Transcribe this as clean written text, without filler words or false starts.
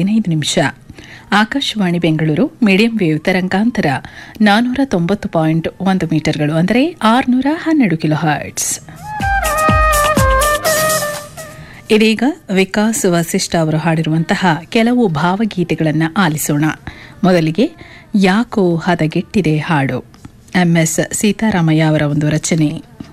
15 Akashvani Bengaluru medium wave ತರಂಗಾಂತರ 490.1 ಮೀಟರ್ಗಳು ಅಂದರೆ 612 kilo hertz. ಇದೀಗ ವಿಕಾಸ್ ವಸಿಷ್ಠ ಅವರು ಹಾಡಿರುವಂತಹ ಕೆಲವು ಭಾವಗೀತೆಗಳನ್ನು ಆಲಿಸೋಣ. ಮೊದಲಿಗೆ ಯಾಕೋ ಹದಗೆಟ್ಟಿದೆ ಹಾಡು, MS ಸೀತಾರಾಮಯ್ಯ ಅವರ ಒಂದು ರಚನೆ.